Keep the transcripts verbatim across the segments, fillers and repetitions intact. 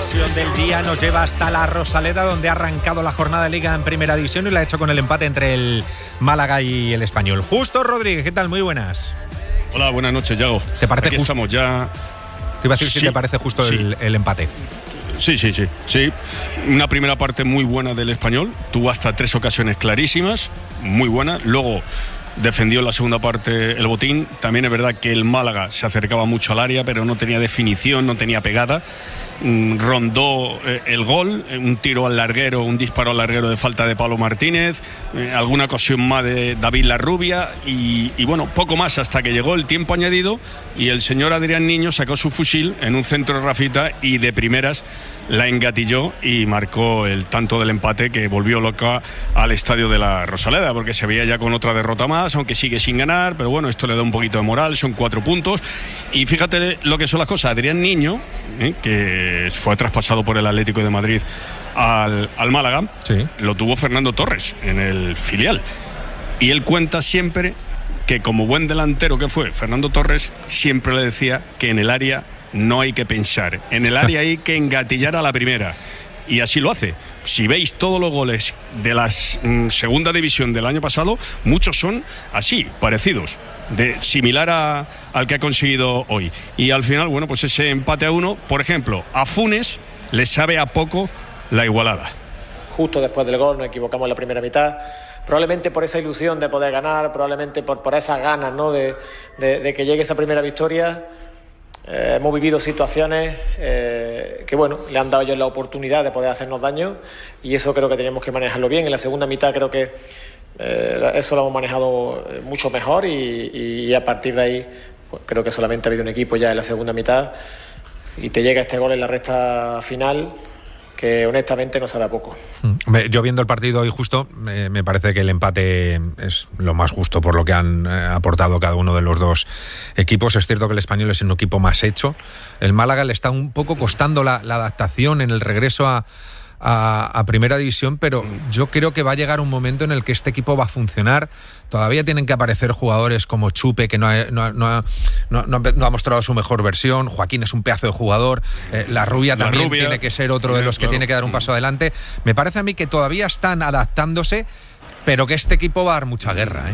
conexión del día nos lleva hasta la Rosaleda, donde ha arrancado la jornada de Liga en Primera División y la ha hecho con el empate entre el Málaga y el Español. Justo Rodríguez, ¿qué tal? Muy buenas. Hola, buenas noches, Yago. ¿Te parece Aquí justo? Estamos ya. Te iba a decir sí, si te parece justo sí. el, el empate. Sí, sí, sí, sí. Una primera parte muy buena del Español. Tuvo hasta tres ocasiones clarísimas, muy buena. Luego defendió en la segunda parte el botín. También es verdad que el Málaga se acercaba mucho al área, pero no tenía definición, no tenía pegada. Rondó eh, el gol, un tiro al larguero, un disparo al larguero de falta de Pablo Martínez, eh, alguna ocasión más de David Larrubia y, y bueno, poco más hasta que llegó el tiempo añadido y el señor Adrián Niño sacó su fusil en un centro de Rafita y de primeras la engatilló y marcó el tanto del empate que volvió loca al estadio de la Rosaleda, porque se veía ya con otra derrota más, aunque sigue sin ganar, pero bueno, esto le da un poquito de moral, son cuatro puntos y fíjate lo que son las cosas. Adrián Niño, eh, que fue traspasado por el Atlético de Madrid al, al Málaga, sí. Lo tuvo Fernando Torres en el filial y él cuenta siempre que como buen delantero que fue Fernando Torres, siempre le decía que en el área no hay que pensar, en el área hay que engatillar a la primera y así lo hace. Si veis todos los goles de la mm, segunda división del año pasado, muchos son así, parecidos, de similar a, al que ha conseguido hoy. Y al final, bueno, pues ese empate a uno, por ejemplo, a Funes le sabe a poco la igualada. Justo después del gol nos equivocamos en la primera mitad, probablemente por esa ilusión de poder ganar, probablemente por, por esas ganas, ¿no?, de, de, de que llegue esa primera victoria. Eh, hemos vivido situaciones eh, que bueno, le han dado ellos la oportunidad de poder hacernos daño y eso creo que teníamos que manejarlo bien. En la segunda mitad creo que eh, eso lo hemos manejado mucho mejor y, y a partir de ahí pues, creo que solamente ha habido un equipo ya en la segunda mitad y te llega este gol en la recta final que honestamente no sabe a poco. Yo viendo el partido hoy justo, me, me parece que el empate es lo más justo por lo que han eh, aportado cada uno de los dos equipos. Es cierto que el Español es un equipo más hecho. El Málaga le está un poco costando la, la adaptación en el regreso a, a, a Primera División, pero yo creo que va a llegar un momento en el que este equipo va a funcionar. Todavía tienen que aparecer jugadores como Chupe, que no ha, no, no, no, no ha mostrado su mejor versión. Joaquín es un pedazo de jugador. Eh, la Rubia la también Rubia, tiene que ser otro de los que claro. tiene que dar un paso adelante. Me parece a mí que todavía están adaptándose, pero que este equipo va a dar mucha guerra, ¿eh?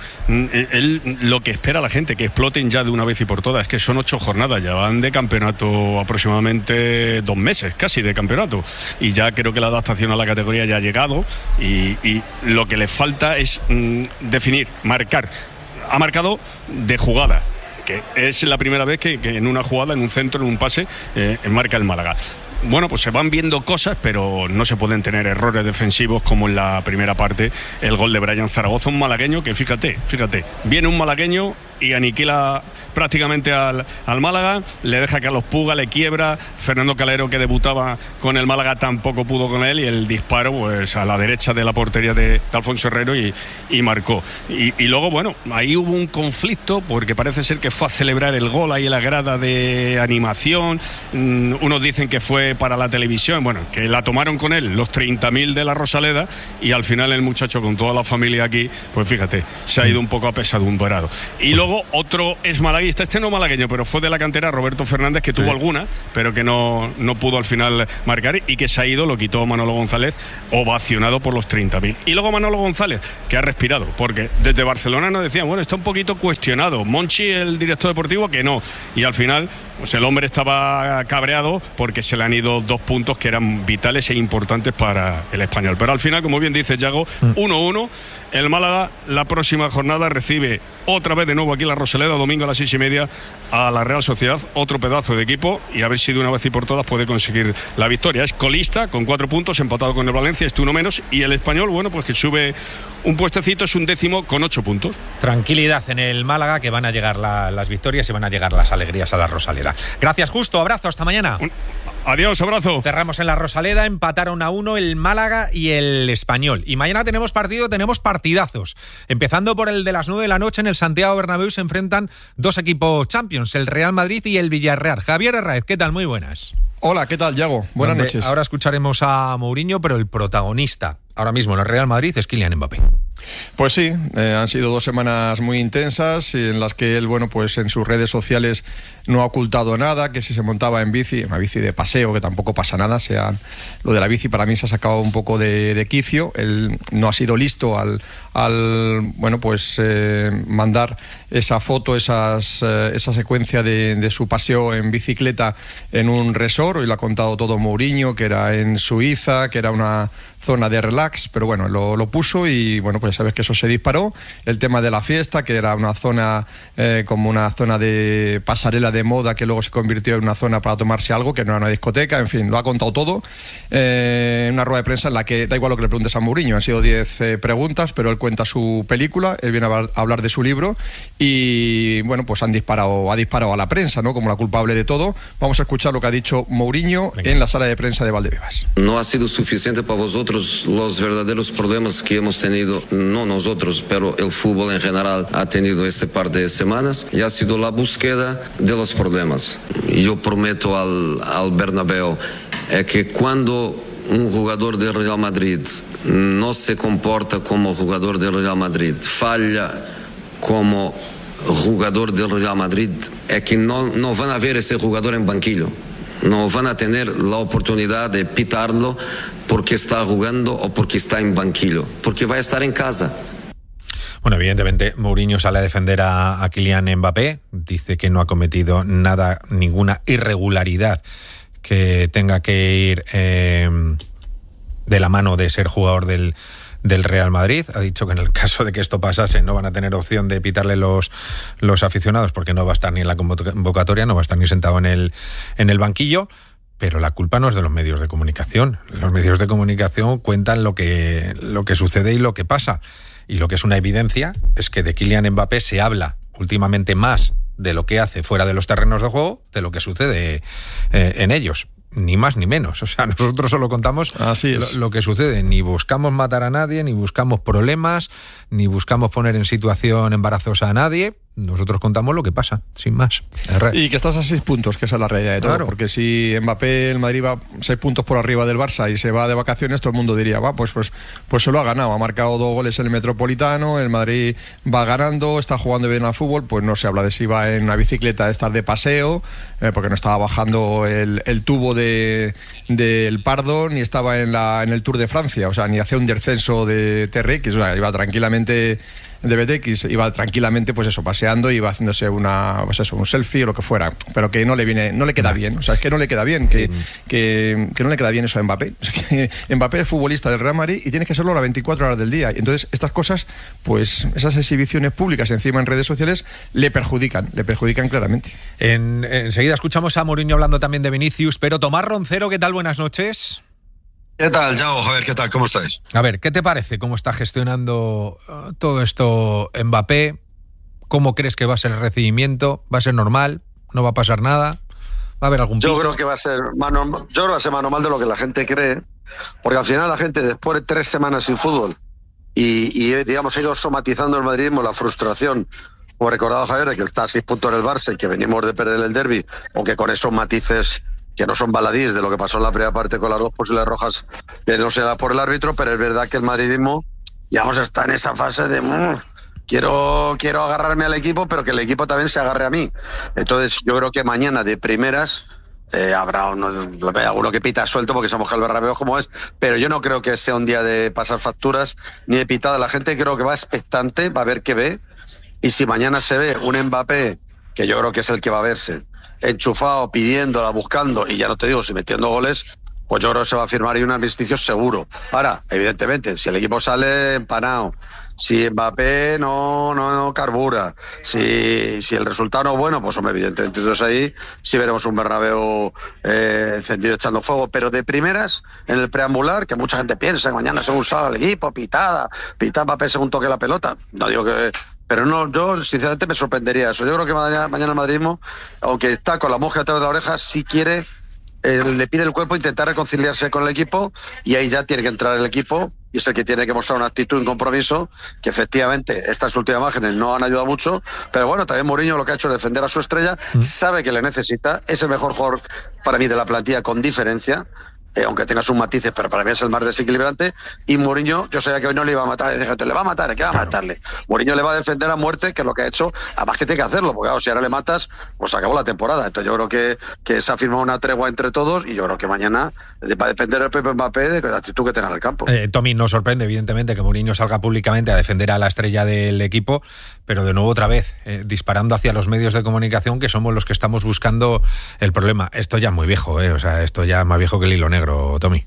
Él, lo que espera la gente, que exploten ya de una vez y por todas, es que son ocho jornadas, ya van de campeonato aproximadamente dos meses, casi de campeonato, y ya creo que la adaptación a la categoría ya ha llegado y, y lo que le falta es mm, definir, marcar. Ha marcado de jugada, que es la primera vez que, que en una jugada, en un centro, en un pase, eh, marca el Málaga. Bueno, pues se van viendo cosas, pero no se pueden tener errores defensivos como en la primera parte, el gol de Brian Zaragoza, un malagueño que fíjate, fíjate, viene un malagueño y aniquila prácticamente al, al Málaga, le deja que a los Puga, le quiebra, Fernando Calero, que debutaba con el Málaga, tampoco pudo con él y el disparo pues a la derecha de la portería de, de Alfonso Herrero y, y marcó. Y, y luego, bueno, ahí hubo un conflicto porque parece ser que fue a celebrar el gol ahí en la grada de animación, mm, unos dicen que fue para la televisión, bueno, que la tomaron con él los treinta mil de la Rosaleda y al final el muchacho con toda la familia aquí, pues fíjate, se ha ido un poco apesadumbrado. Y luego otro es malaguista, este no malagueño, pero fue de la cantera, Roberto Fernández, que sí. tuvo alguna, pero que no, no pudo al final marcar y que se ha ido, lo quitó Manolo González, ovacionado por los treinta mil. Y luego Manolo González, que ha respirado, porque desde Barcelona nos decían, bueno, está un poquito cuestionado. Monchi, el director deportivo, que no. Y al final, pues el hombre estaba cabreado porque se le han ido dos puntos que eran vitales e importantes para el Español. Pero al final, como bien dice Yago, uno uno. El Málaga la próxima jornada recibe otra vez de nuevo aquí en la Rosaleda, domingo a las seis y media, a la Real Sociedad, otro pedazo de equipo, y a ver si de una vez y por todas puede conseguir la victoria. Es colista con cuatro puntos, empatado con el Valencia, este uno menos, y el Español, bueno, pues que sube un puestecito, es un décimo con ocho puntos. Tranquilidad en el Málaga, que van a llegar la, las victorias y van a llegar las alegrías a la Rosaleda. Gracias, Justo, abrazo, hasta mañana. Un... Adiós, abrazo. Cerramos en la Rosaleda, empataron a uno el Málaga y el Español. Y mañana tenemos partido, tenemos partidazos. Empezando por el de las nueve de la noche en el Santiago Bernabéu se enfrentan dos equipos Champions, el Real Madrid y el Villarreal. Javier Herráez, ¿qué tal? Muy buenas. Hola, ¿qué tal, Yago? Buenas Donde noches. Ahora escucharemos a Mourinho, pero el protagonista ahora mismo en el Real Madrid es Kylian Mbappé. Pues sí, eh, han sido dos semanas muy intensas en las que él, bueno, pues en sus redes sociales no ha ocultado nada, que si se montaba en bici, una bici de paseo, que tampoco pasa nada, sea, lo de la bici para mí se ha sacado un poco de, de quicio. Él no ha sido listo al, al bueno, pues eh, mandar esa foto, esas, eh, esa secuencia de, de su paseo en bicicleta en un resort. Hoy lo ha contado todo Mourinho, que era en Suiza, que era una zona de relax, pero bueno, lo, lo puso y bueno, pues sabes que eso se disparó. El tema de la fiesta, que era una zona eh, como una zona de pasarela de moda, que luego se convirtió en una zona para tomarse algo, que no era una discoteca, en fin, lo ha contado todo eh, en una rueda de prensa en la que da igual lo que le preguntes a Mourinho, han sido diez eh, preguntas, pero él cuenta su película, él viene a hablar de su libro y bueno, pues han disparado, ha disparado a la prensa, ¿no?, como la culpable de todo. Vamos a escuchar lo que ha dicho Mourinho en la sala de prensa de Valdebebas. No ha sido suficiente para vosotros los verdaderos problemas que hemos tenido, no nosotros, pero el fútbol en general ha tenido este par de semanas, y ha sido la búsqueda de los problemas. Yo prometo al, al Bernabéu eh, que cuando un jugador del Real Madrid no se comporta como jugador del Real Madrid, falla como jugador del Real Madrid, es que no, no van a ver ese jugador en banquillo. No van a tener la oportunidad de pitarlo porque está jugando o porque está en banquillo, porque va a estar en casa. Bueno, evidentemente Mourinho sale a defender a, a Kylian Mbappé, dice que no ha cometido nada, ninguna irregularidad que tenga que ir eh, de la mano de ser jugador del del Real Madrid. Ha dicho que en el caso de que esto pasase no van a tener opción de pitarle los, los aficionados, porque no va a estar ni en la convocatoria, no va a estar ni sentado en el, en el banquillo. Pero la culpa no es de los medios de comunicación. Los medios de comunicación cuentan lo que, lo que sucede y lo que pasa. Y lo que es una evidencia es que de Kylian Mbappé se habla últimamente más de lo que hace fuera de los terrenos de juego de lo que sucede eh, en ellos. Ni más ni menos. O sea, nosotros solo contamos Así lo, es. lo que sucede. Ni buscamos matar a nadie, ni buscamos problemas, ni buscamos poner en situación embarazosa a nadie. Nosotros contamos lo que pasa, sin más. Y que estás a seis puntos, que esa es la realidad de todo. Claro. Porque si Mbappé, el Madrid va seis puntos por arriba del Barça y se va de vacaciones, todo el mundo diría, va, pues, pues, pues se lo ha ganado. Ha marcado dos goles en el Metropolitano, el Madrid va ganando, está jugando bien al fútbol, pues no se habla de si va en una bicicleta de estar de paseo, eh, porque no estaba bajando el, el tubo de del Pardo, ni estaba en, la, en el Tour de Francia, o sea, ni hacía un descenso de T R X, o sea, iba tranquilamente de B T X, iba tranquilamente, pues eso, paseando, iba haciéndose una, pues eso, un selfie o lo que fuera, pero que no le viene, no le queda bien, o sea, es que no le queda bien, que, que, que no le queda bien eso a Mbappé. O sea, que Mbappé es futbolista del Real Madrid y tiene que serlo las veinticuatro horas del día. Y entonces estas cosas, pues esas exhibiciones públicas encima en redes sociales le perjudican, le perjudican claramente. En, enseguida escuchamos a Mourinho hablando también de Vinicius, pero Tomás Roncero, ¿qué tal? Buenas noches. ¿Qué tal, Yao? Javier, ¿qué tal? ¿Cómo estáis? A ver, ¿qué te parece cómo está gestionando uh, todo esto Mbappé? ¿Cómo crees que va a ser el recibimiento? ¿Va a ser normal? ¿No va a pasar nada? ¿Va a haber algún Yo pico? creo que va a ser más normal, yo creo que va a ser más normal de lo que la gente cree, porque al final la gente, después de tres semanas sin fútbol y, y digamos, ha ido somatizando el madridismo, la frustración, como recordaba Javier, de que está a seis puntos del Barça y que venimos de perder el derbi, aunque con esos matices que no son baladíes de lo que pasó en la primera parte con las dos posibles rojas que no se da por el árbitro, pero es verdad que el madridismo, digamos, está en esa fase de mmm, quiero, quiero agarrarme al equipo, pero que el equipo también se agarre a mí. Entonces yo creo que mañana de primeras eh, habrá uno, alguno que pita suelto porque somos el Bernabéu como es, pero yo no creo que sea un día de pasar facturas ni de pitada. La gente creo que va expectante, va a ver qué ve, y si mañana se ve un Mbappé, que yo creo que es el que va a verse, enchufado, pidiéndola, buscando, y ya no te digo, si metiendo goles, pues yo creo que se va a firmar ahí un armisticio seguro. Ahora, evidentemente, si el equipo sale empanado, si Mbappé no, no, no carbura, si, si el resultado no es bueno, pues hombre, evidentemente, entonces ahí sí veremos un Bernabéu eh, encendido echando fuego, pero de primeras, en el preambular, que mucha gente piensa que mañana se ha usado el equipo, pitada, pitada Mbappé según toque la pelota, no digo que... Pero no, yo sinceramente me sorprendería eso. Yo creo que mañana, mañana el madridismo, aunque está con la mosca detrás de la oreja, sí quiere, eh, le pide el cuerpo intentar reconciliarse con el equipo, y ahí ya tiene que entrar el equipo, y es el que tiene que mostrar una actitud, un compromiso, que efectivamente estas últimas imágenes no han ayudado mucho, pero bueno, también Mourinho lo que ha hecho es defender a su estrella, mm. sabe que le necesita, es el mejor jugador para mí de la plantilla con diferencia, eh, aunque tenga sus matices, pero para mí es el más desequilibrante. Y Mourinho, yo sabía que hoy no le iba a matar, dije, le va a matar, ¿qué va a claro. matarle? Mourinho le va a defender a muerte, que es lo que ha hecho, además que tiene que hacerlo, porque claro, si ahora le matas, pues acabó la temporada. Entonces yo creo que, que se ha firmado una tregua entre todos, y yo creo que mañana va a depender el Pepe Mbappé de la actitud que tenga en el campo. Eh, Tommy, nos sorprende evidentemente que Mourinho salga públicamente a defender a la estrella del equipo, pero de nuevo otra vez, eh, disparando hacia los medios de comunicación, que somos los que estamos buscando el problema. Esto ya es muy viejo, eh, o sea, esto ya es más viejo que el hilo negro, Tommy.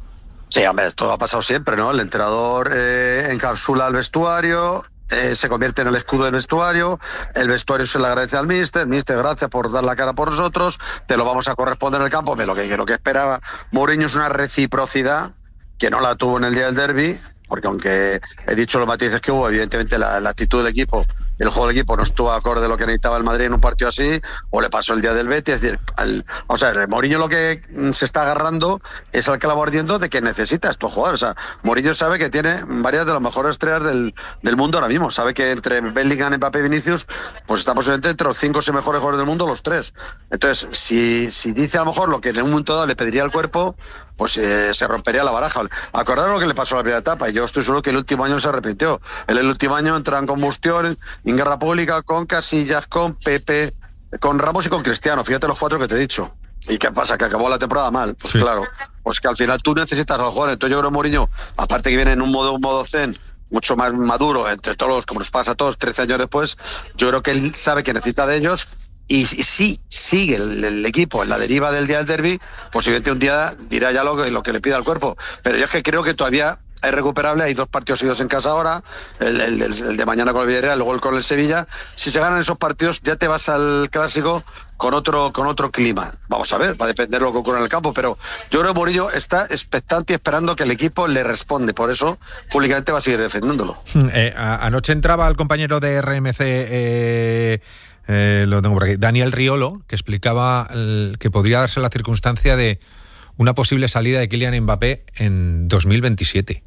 Sí, hombre, esto ha pasado siempre, ¿no? El entrenador eh, encapsula al vestuario, eh, se convierte en el escudo del vestuario, el vestuario se le agradece al míster, míster, gracias por dar la cara por nosotros, te lo vamos a corresponder en el campo. De lo que, lo que esperaba Mourinho es una reciprocidad que no la tuvo en el día del derbi, porque aunque he dicho los matices que hubo, evidentemente la, la actitud del equipo, el juego del equipo no estuvo acorde a lo que necesitaba el Madrid en un partido así, o le pasó el día del Betis. Es decir, al, o sea, Mourinho lo que se está agarrando es al clavo ardiendo de que necesita estos jugadores. O sea, Mourinho sabe que tiene varias de las mejores estrellas del, del mundo ahora mismo. Sabe que entre Bellingham, Mbappé y Vinicius, pues está posiblemente entre los cinco o seis mejores jugadores del mundo, los tres. Entonces, si, si dice a lo mejor lo que en un momento dado le pediría al cuerpo, pues eh, se rompería la baraja. Acordaros lo que le pasó a la primera etapa, y yo estoy seguro que el último año se arrepintió. En el último año entra en combustión, en guerra pública, con Casillas, con Pepe, con Ramos y con Cristiano. Fíjate los cuatro que te he dicho. ¿Y qué pasa? Que acabó la temporada mal. Pues sí. Claro, pues que al final tú necesitas a los jugadores. Entonces yo creo que Mourinho, aparte que viene en un modo, un modo zen, mucho más maduro, entre todos, como nos pasa a todos, trece años después, yo creo que él sabe que necesita de ellos. Y si sigue el, el equipo en la deriva del día del derbi, posiblemente un día dirá ya lo que, lo que le pida al cuerpo. Pero yo es que creo que todavía es recuperable. Hay dos partidos seguidos en casa ahora, el, el, el, el de mañana con el Villarreal, luego el con el Sevilla. Si se ganan esos partidos, ya te vas al Clásico con otro con otro clima. Vamos a ver, va a depender de lo que ocurra en el campo, pero yo creo que Mourinho está expectante y esperando que el equipo le responde. Por eso, públicamente va a seguir defendiéndolo. Eh, a, anoche entraba el compañero de R M C... Eh... Eh, lo tengo por aquí, Daniel Riolo, que explicaba el, que podría darse la circunstancia de una posible salida de Kylian Mbappé en dos mil veintisiete.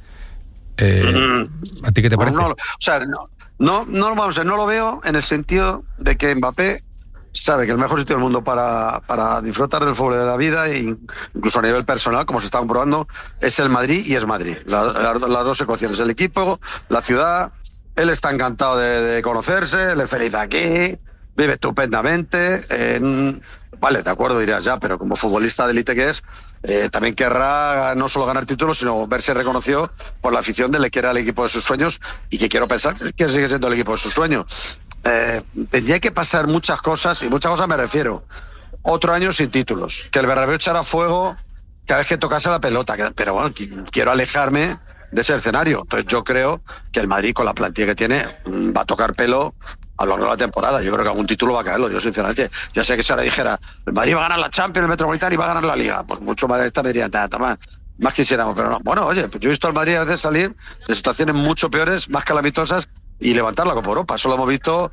Eh, ¿A ti qué te parece? No, no, o sea, no, no, no, vamos a ver, no lo veo en el sentido de que Mbappé sabe que el mejor sitio del mundo para, para disfrutar del fútbol de la vida, e incluso a nivel personal, como se está comprobando, es el Madrid, y es Madrid. La, la, las dos ecuaciones, el equipo, la ciudad. Él está encantado de, de conocerse, él es feliz aquí, vive estupendamente. Eh, vale, de acuerdo, dirás ya, pero como futbolista de élite que es, eh, también querrá no solo ganar títulos, sino verse reconocido por la afición de le que era el equipo de sus sueños, y que quiero pensar que sigue siendo el equipo de sus sueños. Eh, tendría que pasar muchas cosas, y muchas cosas me refiero. Otro año sin títulos, que el Bernabéu echara fuego cada vez que tocase la pelota, pero bueno, quiero alejarme de ese escenario. Entonces yo creo que el Madrid, con la plantilla que tiene, va a tocar pelo a lo largo de la temporada. Yo creo que algún título va a caer, lo digo sinceramente. Ya sé que si ahora dijera, el Madrid va a ganar la Champions, el Metropolitano, y va a ganar la Liga, pues mucho más esta me dirían, nada más, más quisiéramos, pero no. Bueno, oye, pues yo he visto al Madrid a veces salir de situaciones mucho peores, más calamitosas, y levantar la Copa Europa. Eso lo hemos visto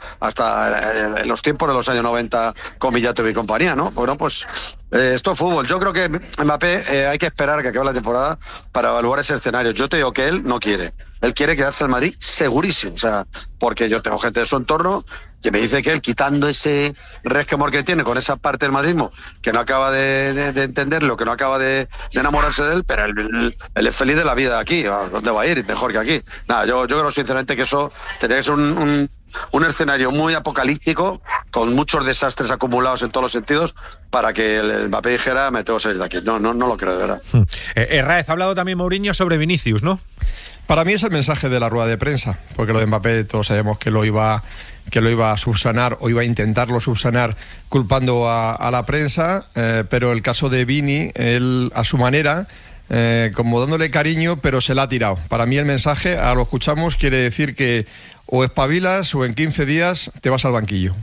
hasta en los tiempos de los años noventa con Villato y compañía, ¿no? Bueno, pues eh, esto es fútbol. Yo creo que Mbappé eh, hay que esperar a que acabe la temporada para evaluar ese escenario. Yo te digo que él no quiere. Él quiere quedarse en Madrid segurísimo. O sea, porque yo tengo gente de su entorno que me dice que él, quitando ese resquemor que tiene con esa parte del madridismo, que no acaba de, de, de entenderlo, que no acaba de, de enamorarse de él, pero él, él, él es feliz de la vida aquí. ¿A dónde va a ir? Mejor que aquí. Nada, yo, yo creo sinceramente que eso tendría que ser un, un, un escenario muy apocalíptico, con muchos desastres acumulados en todos los sentidos, para que el Mbappé dijera, me tengo que salir de aquí. No, no, no lo creo, de verdad. Eh, eh, Raez, ha hablado también Mourinho sobre Vinicius, ¿no? Para mí es el mensaje de la rueda de prensa, porque lo de Mbappé todos sabemos que lo iba, que lo iba a subsanar, o iba a intentarlo subsanar culpando a, a la prensa, eh, pero el caso de Vini, él a su manera, eh, como dándole cariño, pero se la ha tirado. Para mí el mensaje, a lo escuchamos, quiere decir que o espabilas o en quince días te vas al banquillo.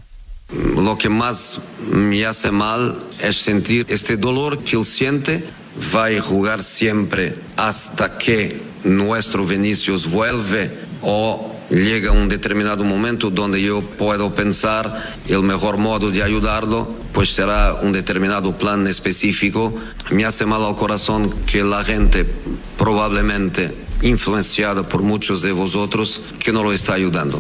Lo que más me hace mal es sentir este dolor que él siente. Va a jugar siempre hasta que nuestro Vinicius vuelve, o llega un determinado momento donde yo puedo pensar el mejor modo de ayudarlo, pues será un determinado plan específico. Me hace mal al corazón que la gente, probablemente influenciada por muchos de vosotros, que no lo está ayudando.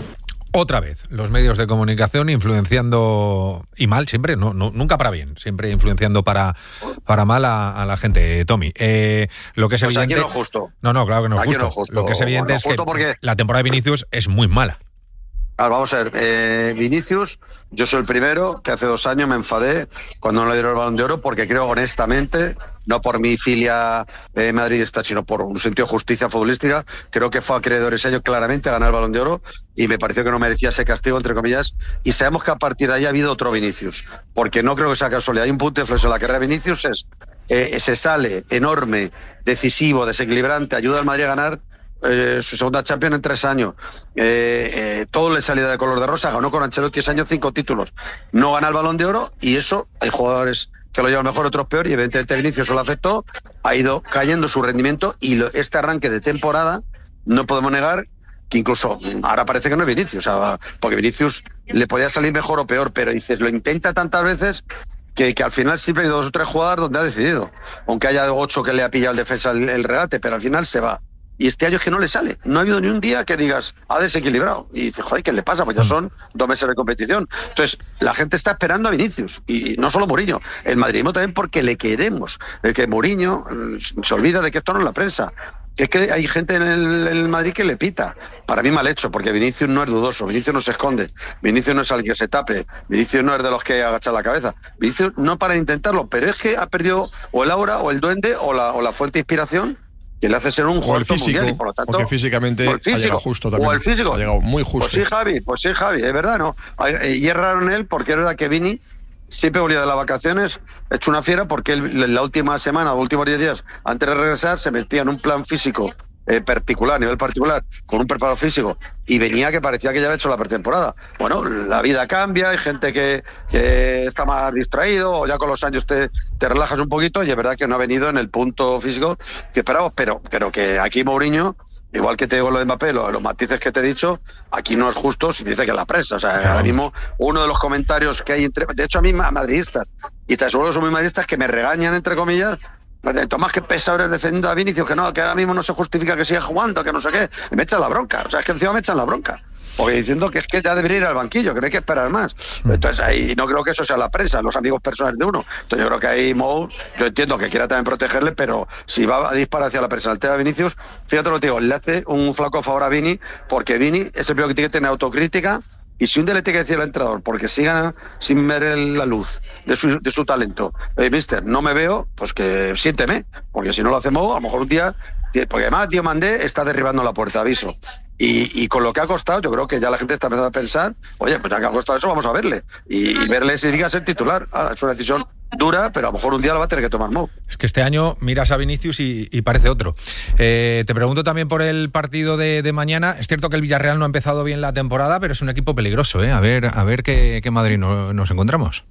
Otra vez, los medios de comunicación influenciando, y mal siempre, no, no nunca para bien, siempre influenciando para, para mal a, a la gente, Tommy. Eh, lo que es pues evidente... Aquí no es justo. No, no, claro que no es, justo. No es justo. Lo que es evidente no es que porque... la temporada de Vinicius es muy mala. Ahora, vamos a ver, eh, Vinicius, yo soy el primero que hace dos años me enfadé cuando no le dieron el Balón de Oro, porque creo honestamente, no por mi filia eh, madridista, sino por un sentido de justicia futbolística, creo que fue acreedores ellos claramente a ganar el Balón de Oro, y me pareció que no merecía ese castigo, entre comillas, y sabemos que a partir de ahí ha habido otro Vinicius, porque no creo que sea casualidad. Hay un punto de inflexión en la carrera de Vinicius, es eh, se sale enorme, decisivo, desequilibrante, ayuda al Madrid a ganar Eh, su segunda Champions en tres años, eh, eh, todo le salía de color de rosa, ganó con Ancelotti ese año cinco títulos, no gana el Balón de Oro, y eso hay jugadores que lo llevan mejor, otros peor, y evidentemente Vinicius lo afectó, ha ido cayendo su rendimiento, y lo, este arranque de temporada no podemos negar que incluso ahora parece que no es Vinicius, o sea, porque Vinicius le podía salir mejor o peor, pero dices, lo intenta tantas veces Que, que al final siempre hay dos o tres jugadas donde ha decidido, aunque haya ocho que le ha pillado el defensa el, el regate, pero al final se va. Y este año es que no le sale. No ha habido ni un día que digas, ha desequilibrado. Y dices, joder, ¿qué le pasa? Pues ya son dos meses de competición. Entonces, la gente está esperando a Vinicius. Y no solo Mourinho. El madridismo también, porque le queremos. El que Mourinho se olvida de que esto no es la prensa. Que es que hay gente en el, en el Madrid que le pita. Para mí mal hecho, porque Vinicius no es dudoso. Vinicius no se esconde. Vinicius no es alguien que se tape. Vinicius no es de los que agachan la cabeza. Vinicius no para de intentarlo, pero es que ha perdido o el aura, o el duende, o la, o la fuente de inspiración, que le hace ser un jugador mundial, y por lo tanto, porque físicamente por el físico, ha llegado justo también. O el físico. Ha llegado muy justo. Pues sí, Javi, pues sí, Javi, es verdad, ¿no? Y es raro en él, porque es verdad que Vini siempre volvía de las vacaciones hecho una fiera, porque él, la última semana, los últimos diez días, antes de regresar, se metía en un plan físico eh, particular, a nivel particular, con un preparo físico, y venía que parecía que ya había hecho la pretemporada. Bueno, la vida cambia, hay gente que, que está más distraído, o ya con los años te, te relajas un poquito, y es verdad que no ha venido en el punto físico que esperábamos, pero, pero que aquí Mourinho, igual que te digo lo de Mbappé, los, los matices que te he dicho, aquí no es justo si dice que la prensa, o sea, claro. Ahora mismo uno de los comentarios que hay entre, de hecho a mí madridistas, y te aseguro que son muy madridistas, que me regañan, entre comillas, Tomás, que pesado eres defendiendo a Vinicius, que no, que ahora mismo no se justifica que siga jugando, que no sé qué, me echan la bronca, o sea, es que encima me echan la bronca, porque diciendo que es que ya debería ir al banquillo, que no hay que esperar más. Entonces ahí no creo que eso sea la prensa, los amigos personales de uno. Entonces yo creo que ahí Mou, yo entiendo que quiera también protegerle, pero si va a disparar hacia la prensa el tema de Vinicius, fíjate lo que digo, le hace un flaco favor a Vini, porque Vini es el primero que tiene que tener autocrítica. Y si un día le tiene que decir al entrenador, porque siga sin ver el, la luz de su, de su talento, eh, mister, no me veo, pues que siénteme, porque si no lo hacemos, a lo mejor un día, porque además tío Mandé está derribando la puerta, aviso. Y, y con lo que ha costado, yo creo que ya la gente está empezando a pensar, oye, pues ya que ha costado eso, vamos a verle. Y, y verle significa ser titular. Ahora, es una decisión dura, pero a lo mejor un día lo va a tener que tomar Mou. Es que este año miras a Vinicius y, y parece otro. Eh, te pregunto también por el partido de, de mañana. Es cierto que el Villarreal no ha empezado bien la temporada, pero es un equipo peligroso, ¿eh? A ver, a ver qué, qué Madrid no, nos encontramos.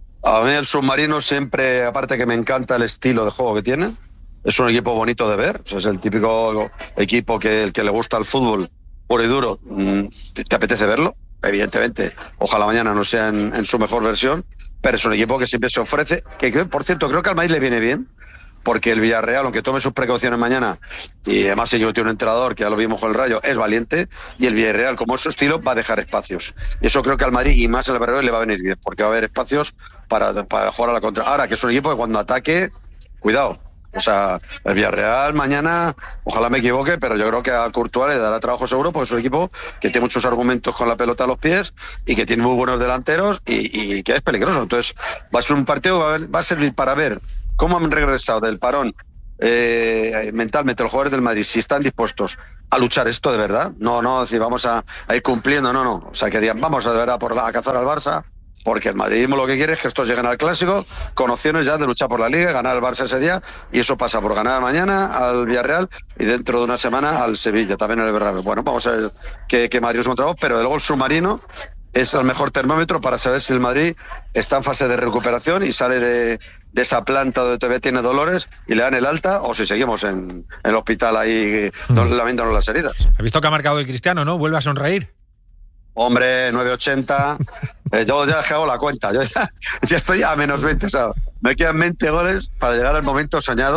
A mí el submarino siempre, aparte que me encanta el estilo de juego que tiene, es un equipo bonito de ver. O sea, es el típico equipo que el que le gusta el fútbol puro y duro, te, te apetece verlo. Evidentemente, ojalá mañana no sea en, en su mejor versión, pero es un equipo que siempre se ofrece, que, que por cierto creo que al Madrid le viene bien, porque el Villarreal, aunque tome sus precauciones mañana, y además ellos tiene un entrenador que ya lo vimos con el Rayo, es valiente, y el Villarreal, como es su estilo, va a dejar espacios. Y eso creo que al Madrid, y más al Bernabéu, le va a venir bien, porque va a haber espacios para, para jugar a la contra. Ahora, que es un equipo que cuando ataque, cuidado. O sea, el Villarreal mañana, ojalá me equivoque, pero yo creo que a Courtois le dará trabajo seguro, porque es un equipo que tiene muchos argumentos con la pelota a los pies y que tiene muy buenos delanteros y, y que es peligroso. Entonces va a ser un partido, va a, ver, va a servir para ver cómo han regresado del parón eh, mentalmente los jugadores del Madrid, si están dispuestos a luchar esto de verdad. No, no, si vamos a, a ir cumpliendo, no, no. O sea, que digan, vamos a de verdad por la, a cazar al Barça, porque el madridismo lo que quiere es que estos lleguen al Clásico con opciones ya de luchar por la Liga, ganar al Barça ese día, y eso pasa por ganar mañana al Villarreal y dentro de una semana al Sevilla, también el Bernabéu. Bueno, vamos a ver qué, qué Madrid nos encontramos, pero el gol submarino es el mejor termómetro para saber si el Madrid está en fase de recuperación y sale de, de esa planta donde todavía tiene dolores y le dan el alta, o si seguimos en, en el hospital ahí mm. lamentándonos las heridas. ¿Has visto que ha marcado el Cristiano, no? ¿Vuelve a sonreír? Hombre, nueve ochenta, eh, yo ya he hago la cuenta, yo ya, ya estoy a menos veinte, o sea, me quedan veinte goles para llegar al momento soñado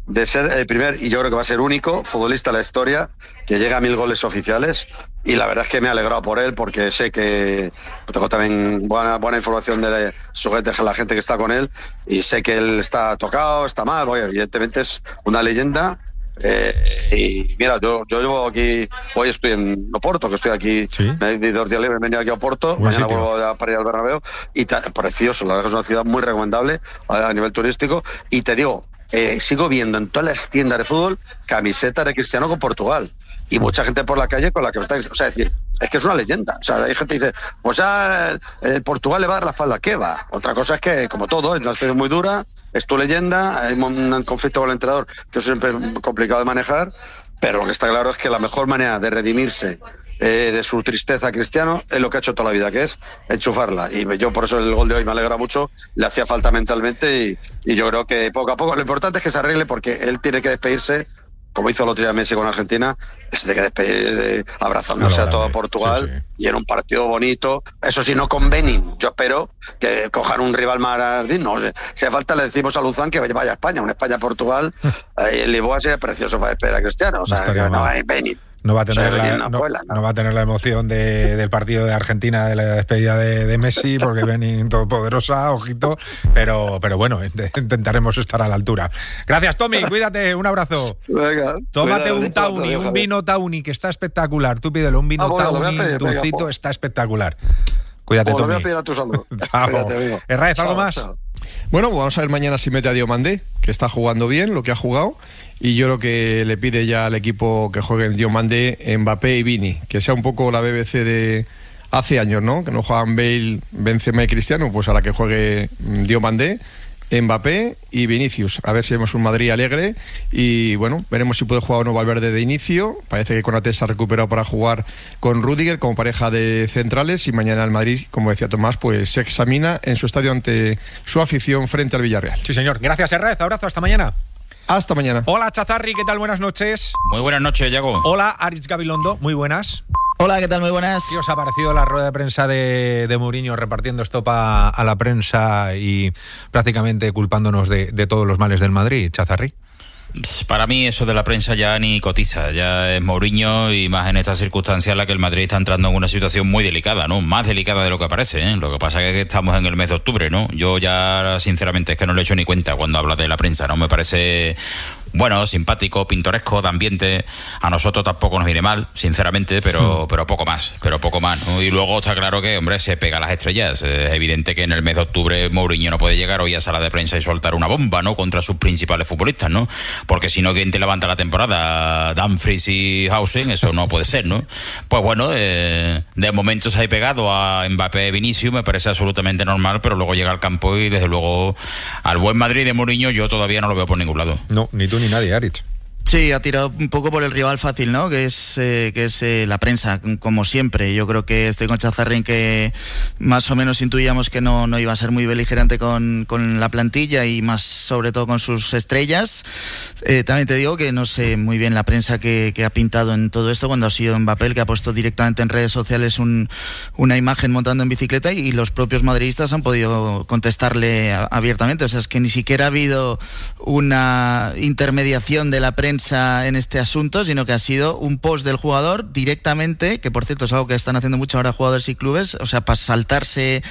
de ser el primer, y yo creo que va a ser único, futbolista de la historia que llega a mil goles oficiales, y la verdad es que me he alegrado por él, porque sé que tengo también buena, buena información de su gente, la gente que está con él, y sé que él está tocado, está mal, oye, evidentemente es una leyenda. Eh, y mira, yo, yo llevo aquí, hoy estoy en Oporto, que estoy aquí, ¿sí? Me he dos días libres, he venido aquí a Oporto, buen mañana sitio. Vuelvo a para ir al Bernabéu, y ta, precioso, la verdad que es una ciudad muy recomendable a, a nivel turístico, y te digo, eh, sigo viendo en todas las tiendas de fútbol camisetas de Cristiano con Portugal, y mucha gente por la calle con la que está, o sea, es decir, es que es una leyenda, o sea, hay gente que dice, pues ya el, el Portugal le va a dar la espalda, ¿qué va? Otra cosa es que, como todo, es una situación muy dura, es tu leyenda, hay un conflicto con el entrenador que es siempre complicado de manejar, pero lo que está claro es que la mejor manera de redimirse eh, de su tristeza a Cristiano es lo que ha hecho toda la vida, que es enchufarla, y yo por eso el gol de hoy me alegra mucho, le hacía falta mentalmente, y, y yo creo que poco a poco, lo importante es que se arregle, porque él tiene que despedirse, como hizo el otro día Messi con Argentina, se tiene que despedir eh, abrazándose no, a todo Portugal, sí, sí. Y en un partido bonito, eso sí, no con Benin. Yo espero que cojan un rival más digno. Si hace falta le decimos a Luzán que vaya a España, un España-Portugal, eh, el Lisboa sería precioso para despedir a Cristiano, o sea, no, que no hay Benin. No va a tener, la, no, puela, ¿no? no va a tener la emoción de, del partido de Argentina, de la despedida de, de Messi, porque Benin todopoderosa, ojito, pero, pero bueno, intentaremos estar a la altura. Gracias, Tommy, cuídate, un abrazo. Venga, tómate cuidado, un Tawny, un vino Tawny, que está espectacular. Tú pídelo, un vino ah, bueno, Tawny, dulcito, está espectacular. Cuídate, pues Tommy. Lo voy a pedir a tu salud. Chao. Herráez, ¿algo más? Chao. Bueno, vamos a ver mañana si mete a Diomandé, que está jugando bien, lo que ha jugado. Y yo creo que le pide ya al equipo que juegue en Diomandé, Mbappé y Vini, que sea un poco la B B C de hace años, ¿no? Que no juegan Bale, Benzema y Cristiano, pues ahora que juegue Diomandé, Mbappé y Vinicius. A ver si vemos un Madrid alegre y bueno, veremos si puede jugar o no Valverde de inicio. Parece que Konaté se ha recuperado para jugar con Rüdiger como pareja de centrales, y mañana el Madrid, como decía Tomás, pues se examina en su estadio ante su afición frente al Villarreal. Sí, señor. Gracias, Herrez. Abrazo. Hasta mañana. Hasta mañana. Hola, Chazarri, ¿qué tal? Buenas noches. Muy buenas noches, Yago. Hola, Aritz Gabilondo, muy buenas. Hola, ¿qué tal? Muy buenas. ¿Qué os ha parecido la rueda de prensa de, de Mourinho repartiendo estopa a la prensa y prácticamente culpándonos de, de todos los males del Madrid, Chazarri? Para mí eso de la prensa ya ni cotiza, ya es Mourinho, y más en esta circunstancia en la que el Madrid está entrando en una situación muy delicada, ¿no? Más delicada de lo que parece, ¿eh? Lo que pasa es que estamos en el mes de octubre, ¿no? Yo ya sinceramente es que no le echo ni cuenta cuando habla de la prensa, ¿no? Me parece... bueno, simpático, pintoresco, de ambiente. A nosotros tampoco nos viene mal, sinceramente, pero, pero poco más, pero poco más, ¿no? Y luego está claro que, hombre, se pega a las estrellas. Es evidente que en el mes de octubre Mourinho no puede llegar hoy a sala de prensa y soltar una bomba, ¿no? Contra sus principales futbolistas, ¿no? Porque si no, ¿quién te levanta la temporada? Dumfries y Hausen, eso no puede ser, ¿no? Pues bueno, eh, de momento se ha pegado a Mbappé y Vinicius, me parece absolutamente normal, pero luego llega al campo y desde luego al buen Madrid de Mourinho yo todavía no lo veo por ningún lado. No, ni tú ni nadie, Aritz. Sí, ha tirado un poco por el rival fácil, ¿no? Que es eh, que es eh, la prensa, como siempre. Yo creo que estoy con Chazarri en que más o menos intuíamos que no, no iba a ser muy beligerante con, con la plantilla y más sobre todo con sus estrellas. Eh, también te digo que no sé muy bien la prensa que, que ha pintado en todo esto, cuando ha sido Mbappé el que ha puesto directamente en redes sociales un, una imagen montando en bicicleta, y los propios madridistas han podido contestarle a, abiertamente. O sea, es que ni siquiera ha habido una intermediación de la prensa en este asunto, sino que ha sido un post del jugador directamente, que por cierto es algo que están haciendo mucho ahora jugadores y clubes, o sea, para saltarse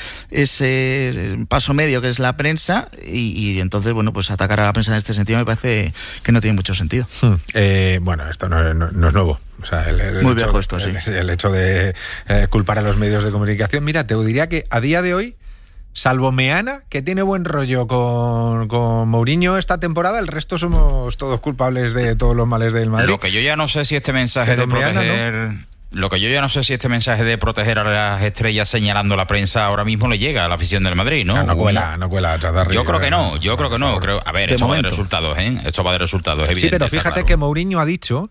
ese paso medio que es la prensa, y, y entonces, bueno, pues atacar a la prensa en este sentido me parece que no tiene mucho sentido. Hmm. Eh, bueno, esto no, no, no es nuevo. O sea, el, el Muy hecho, viejo esto, el, sí. El hecho de eh, culpar a los medios de comunicación. Mira, te diría que a día de hoy, salvo Meana, que tiene buen rollo con, con Mourinho esta temporada, el resto somos todos culpables de todos los males del Madrid. Lo que yo ya no sé si este mensaje Pero de Meana, proteger... ¿no? Lo que yo ya no sé si este mensaje de proteger a las estrellas señalando la prensa ahora mismo le llega a la afición del Madrid, ¿no? No, no cuela, no cuela. Chazarri, yo creo que no, yo creo que no. Creo, a ver, de esto momento. va de resultados, ¿eh? Esto va de resultados, evidente. Sí, pero fíjate claro. que Mourinho ha dicho,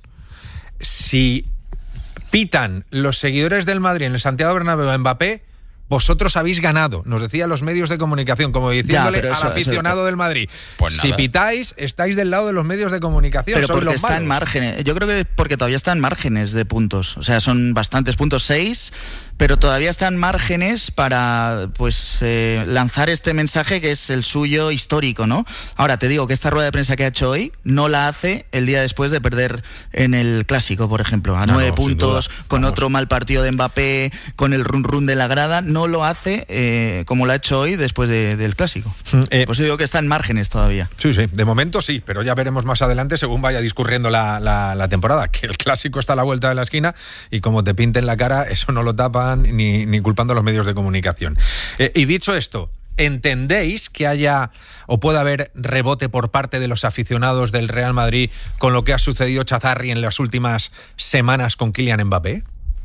si pitan los seguidores del Madrid en el Santiago Bernabéu a Mbappé, vosotros habéis ganado, nos decía los medios de comunicación, como diciéndole ya, al eso, aficionado eso, del Madrid. Pues si pitáis, estáis del lado de los medios de comunicación. Pero sois porque los está malos. en márgenes. Yo creo que porque todavía está en márgenes de puntos. O sea, son bastantes puntos, seis. pero todavía están márgenes para pues eh, lanzar este mensaje que es el suyo histórico, ¿no? Ahora te digo que esta rueda de prensa que ha hecho hoy no la hace el día después de perder en el Clásico, por ejemplo, a no, nueve no, puntos, con Vamos. otro mal partido de Mbappé, con el run run de la grada, no lo hace eh, como lo ha hecho hoy después de, del Clásico. Eh, pues yo digo que está en márgenes todavía. Sí, sí, de momento sí, pero ya veremos más adelante según vaya discurriendo la, la, la temporada, que el Clásico está a la vuelta de la esquina y como te pinten la cara, eso no lo tapan ni, ni culpando a los medios de comunicación. Eh, y dicho esto, ¿entendéis que haya o pueda haber rebote por parte de los aficionados del Real Madrid con lo que ha sucedido, Chazarri, en las últimas semanas con Kylian Mbappé?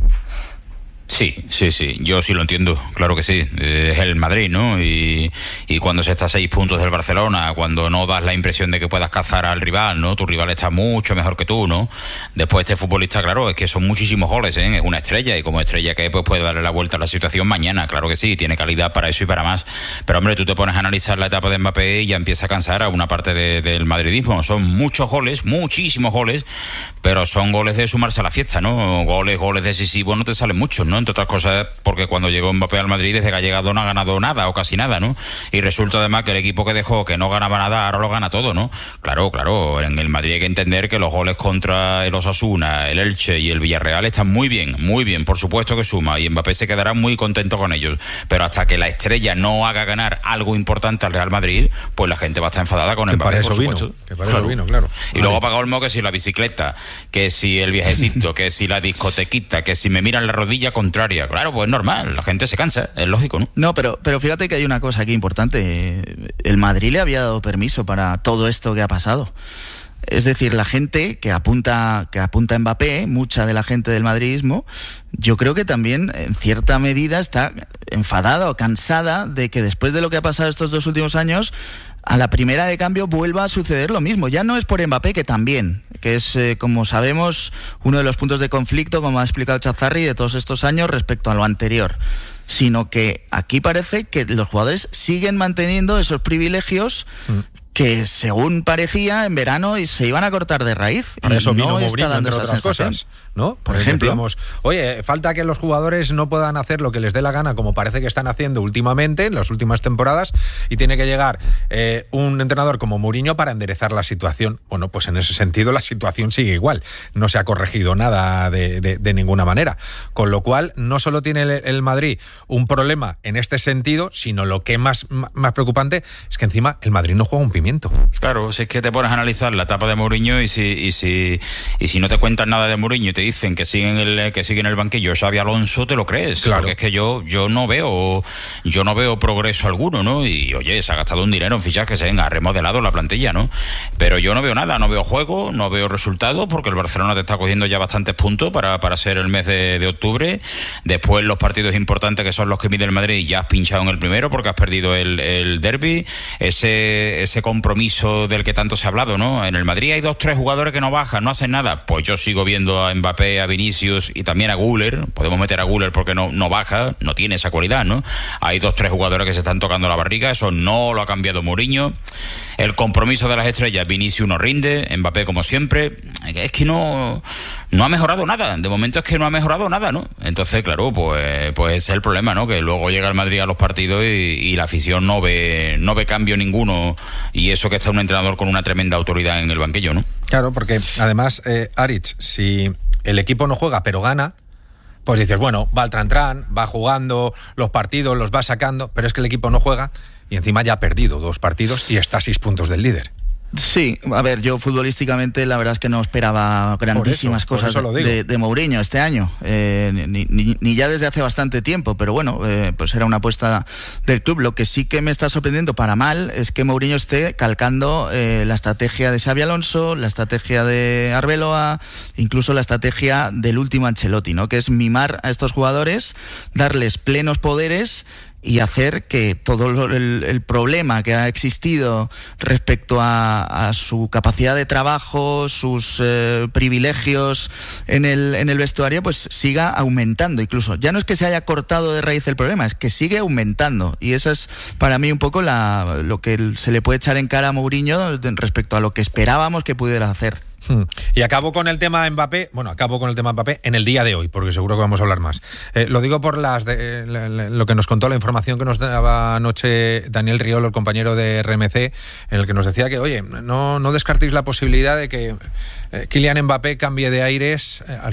Sí, sí, sí, yo sí lo entiendo, claro que sí, es el Madrid, ¿no? Y, y cuando se está a seis puntos del Barcelona, cuando no das la impresión de que puedas cazar al rival, ¿no? Tu rival está mucho mejor que tú, ¿no? Después este futbolista, claro, es que son muchísimos goles, ¿eh? Es una estrella y como estrella que pues puede darle la vuelta a la situación mañana, claro que sí, tiene calidad para eso y para más. Pero hombre, tú te pones a analizar la etapa de Mbappé y ya empieza a cansar a una parte de, del madridismo. Son muchos goles, muchísimos goles, pero son goles de sumarse a la fiesta, ¿no? Goles, goles decisivos no te salen muchos, ¿no? Entre otras cosas porque cuando llegó Mbappé al Madrid, desde que ha llegado no ha ganado nada o casi nada, ¿no? Y resulta además que el equipo que dejó que no ganaba nada, ahora lo gana todo, ¿no? Claro, claro, en el Madrid hay que entender que los goles contra el Osasuna, el Elche y el Villarreal están muy bien, muy bien, por supuesto que suma, y Mbappé se quedará muy contento con ellos, pero hasta que la estrella no haga ganar algo importante al Real Madrid, pues la gente va a estar enfadada con que Mbappé, para eso por vino, supuesto. Que para eso claro. vino, claro. Y vale. Luego para colmo que si la bicicleta, que si el viajecito, que si la discotequita, que si me miran la rodilla contraria, claro, pues normal, la gente se cansa, es lógico, ¿no? No, pero, pero fíjate que hay una cosa aquí importante. El Madrid le había dado permiso para todo esto que ha pasado. Es decir, la gente que apunta, que apunta a Mbappé, mucha de la gente del madridismo, yo creo que también en cierta medida está enfadada o cansada de que después de lo que ha pasado estos dos últimos años, a la primera de cambio vuelva a suceder lo mismo. Ya no es por Mbappé, que también, que es, eh, como sabemos, uno de los puntos de conflicto, como ha explicado Chazarri, de todos estos años respecto a lo anterior, sino que aquí parece que los jugadores siguen manteniendo esos privilegios mm. que según parecía en verano y se iban a cortar de raíz. Por eso y vino no Mourinho, está dando entre esa otras sensación. cosas, ¿no? Por ejemplo, decíamos, oye, falta que los jugadores no puedan hacer lo que les dé la gana, como parece que están haciendo últimamente, en las últimas temporadas, y tiene que llegar eh, un entrenador como Mourinho para enderezar la situación. Bueno, pues en ese sentido la situación sigue igual, no se ha corregido nada de, de, de ninguna manera, con lo cual no solo tiene el, el Madrid un problema en este sentido, sino lo que es más, más preocupante es que encima el Madrid no juega un pimiento. Claro, si es que te pones a analizar la etapa de Mourinho y si, y si, y si no te cuentan nada de Mourinho y te dicen que sigue en el, que sigue en el banquillo Xabi Alonso, te lo crees. Claro. Porque es que yo, yo no veo, yo no veo progreso alguno, ¿no? Y oye, se ha gastado un dinero en fichajes, ¿eh? Ha remodelado la plantilla, ¿no? Pero yo no veo nada, no veo juego, no veo resultados, porque el Barcelona te está cogiendo ya bastantes puntos para, para ser el mes de, de octubre. Después los partidos importantes, que son los que mide el Madrid, ya has pinchado en el primero porque has perdido el, el derbi. Ese, ese compromiso del que tanto se ha hablado, ¿no? En el Madrid hay dos, tres jugadores que no bajan, no hacen nada. Pues yo sigo viendo a Mbappé, a Vinicius y también a Güler. Podemos meter a Güler porque no, no baja, no tiene esa cualidad, ¿no? Hay dos, tres jugadores que se están tocando la barriga, eso no lo ha cambiado Mourinho. El compromiso de las estrellas, Vinicius no rinde, Mbappé como siempre. Es que no, no ha mejorado nada. De momento es que no ha mejorado nada, ¿no? Entonces, claro, pues, pues ese es el problema, ¿no? Que luego llega el Madrid a los partidos y, y la afición no ve, no ve cambio ninguno, y eso que está un entrenador con una tremenda autoridad en el banquillo, ¿no? Claro, porque además, eh, Aritz, si el equipo no juega pero gana, pues dices, bueno, va al tran-tran, va jugando los partidos, los va sacando, pero es que el equipo no juega y encima ya ha perdido dos partidos y está a seis puntos del líder. Sí, a ver, yo futbolísticamente la verdad es que no esperaba grandísimas por eso, cosas por de, de Mourinho este año, eh, ni, ni, ni ya desde hace bastante tiempo, pero bueno, eh, pues era una apuesta del club. Lo que sí que me está sorprendiendo para mal es que Mourinho esté calcando eh, la estrategia de Xabi Alonso, la estrategia de Arbeloa, incluso la estrategia del último Ancelotti, ¿no? Que es mimar a estos jugadores, darles plenos poderes y hacer que todo lo, el, el problema que ha existido respecto a, a su capacidad de trabajo, sus eh, privilegios en el, en el vestuario, pues siga aumentando. Incluso ya no es que se haya cortado de raíz el problema, es que sigue aumentando, y eso es para mí un poco la, lo que se le puede echar en cara a Mourinho respecto a lo que esperábamos que pudiera hacer. Y acabo con el tema Mbappé, bueno, acabo con el tema Mbappé en el día de hoy, porque seguro que vamos a hablar más. Eh, lo digo por las de, eh, lo que nos contó, la información que nos daba anoche Daniel Riolo, el compañero de R M C, en el que nos decía que, oye, no, no descartéis la posibilidad de que eh, Kylian Mbappé cambie de aires eh, al